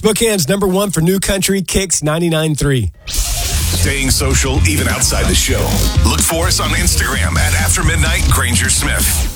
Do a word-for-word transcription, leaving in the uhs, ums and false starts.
Spokane's number one for new country, Kicks ninety-nine point three. Staying social even outside the show. Look for us on Instagram at After Midnight Granger Smith.